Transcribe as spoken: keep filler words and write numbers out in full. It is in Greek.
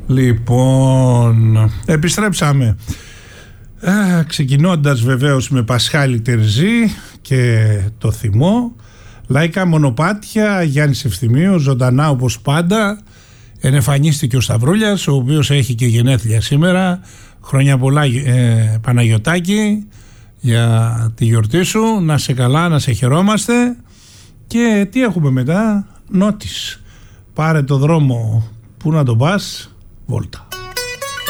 Λοιπόν, επιστρέψαμε. Ε, ξεκινώντας βεβαίως με Πασχάλη Τερζή και το θυμό. Λαϊκά μονοπάτια, Γιάννης Ευθυμίου, ζωντανά όπως πάντα. Ενεφανίστηκε ο Σταυρούλιας, ο οποίος έχει και γενέθλια σήμερα. Χρόνια πολλά, ε, Παναγιωτάκη, για τη γιορτή σου. Να σε καλά, να σε χαιρόμαστε. Και τι έχουμε μετά? Νότης. Πάρε το δρόμο. Πού να τον πας? Βόλτα.